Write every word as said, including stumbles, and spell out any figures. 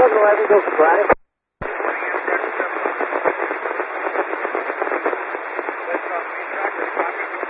seven eleven, go drive. Let's uh, tractor copy.